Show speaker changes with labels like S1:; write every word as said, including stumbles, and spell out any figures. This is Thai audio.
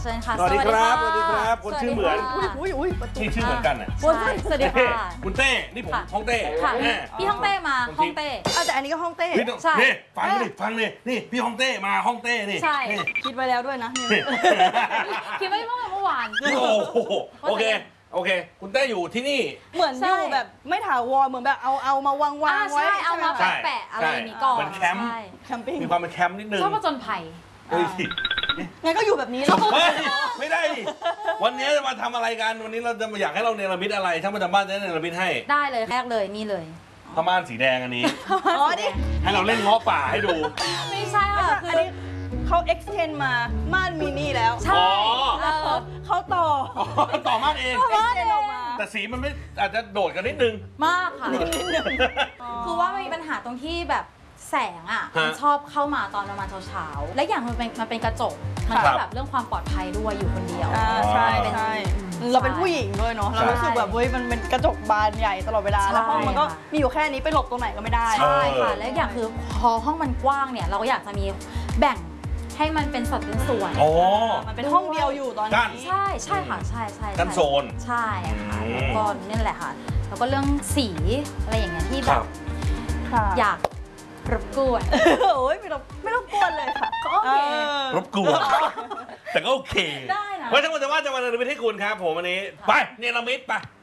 S1: เชิญค่ะ
S2: สวัสดีครับสวัสดีครับคนชื่อเหมือน
S3: อุ้ยอุ้ยอุ้ยประตู
S2: นี่ชื่อเหมือนกันอ่ะ
S1: สวัสดีค่ะ
S2: คุณเต้นี่ผมฮ่องเต้
S1: ค่ะพี่ฮ่องเต้มาฮ่องเต้
S3: เอาแต่อันนี้ก็ห้องเต้
S1: ใช่
S2: นี่ฟังดิฟังดินี่พี่ฮ่องเต้มาฮ่องเต้นี่
S1: ใช่
S3: คิดไว้แล้วด้วยนะ
S1: คิดไว้เมื่อเมื่อวาน
S2: โอ้โหโอเคโอเคคุณเต้อยู่ที่นี่
S3: เหมือนอยู่แบบไม่ถาวรเหมือนแบบเอาเอามาวางวางไว้
S1: ใช่เอามา
S2: ใช่
S1: แปะอะไรอย่างนี้ก่อน
S2: เหมือนแคมป์
S1: ใช่
S3: แคมปิ้ง
S2: มีความเป็นแคมป์นิดนึง
S1: ชอบผจญภัย
S2: เฮ้ย
S3: งั้นก็อยู่แบบนี้แล้ว
S2: เฮ้ยไม่ได้ดิวันนี้จะมาทำอะไรกันวันนี้เราจะมาอยากให้เราเนรมิตอะไรช่างประจำบ้านจะได้เนรมิตให้
S1: ได้เลยแรกเลยนี่เลย
S2: ผ้าม่านสีแดงอันนี้
S3: อ๋อดิ
S2: ให้เราเล่นง้อป่าให้ดู
S1: ไม่ใช่ค่ะ
S3: อั
S1: คื
S3: น
S1: อ
S3: นี้เขา extend มาม่านมินิแล้ว
S1: ใช่
S2: อ๋อ
S1: เออ
S3: เขาต่อ
S2: อ๋อต่อม่านเอง
S3: extend ออกมา
S2: แต่สีมันไม่อาจจะโดดกันนิดนึง
S1: มากค่ะ คือว่ามันมีปัญหาตรงที่แบบแสงอ่ะ
S2: ฮะ
S1: มันชอบเข้ามาตอนประมาณเช้าๆและอย่างมันเป็นมันเป็นกระจกมัน
S2: ครั
S1: ก็
S2: บ
S1: แบบเรื่องความปลอดภัยด้วยอยู่คนเดียว
S3: อ่าใช่
S1: เป็น
S3: ใช่เราเป็นผู้หญิงด้วยเนาะเรารู้สึกแบบเฮ้ยมันเป็นกระจกบานใหญ่ตลอดเวลา
S1: ใช่
S3: แล้วห้องมันก็
S1: ค่ะ
S3: มีอยู่แค่นี้ไปหลบตรงไหนก็ไม่ได้
S1: ใช่ค่ะและอย่างคือพอห้องมันกว้างเนี่ยเราก็อยากจะมีแบ่งให้มันเป็นสัดเป็นส่วน
S2: โอ้
S3: มันเป็นห้องเดียวอยู่ตอน
S2: กั้น
S3: นี้
S1: ใช่ใช่ค่ะใช่ใช่
S2: กั้นโซน
S1: ใช่ค่ะ
S2: อืม
S1: แล้วก็นี่แหละค่ะแล้วก็เรื่องสีอะไรอย่างเงี้ยที่
S2: ค
S1: แบ
S2: รั
S1: บบ
S3: ค่ะ
S1: อยากรบกวน
S3: โอ้ยไม่ต้องไม่ต้องกวนเลยค่ะ
S1: ก็โอเค
S2: รบกวนแต่ก็โอเค
S1: ได้นะ
S2: เพราะฉะนั้นจะว่าจะมาเนรมิตให้คุณครับผมวันนี้ไปเนรมิตไป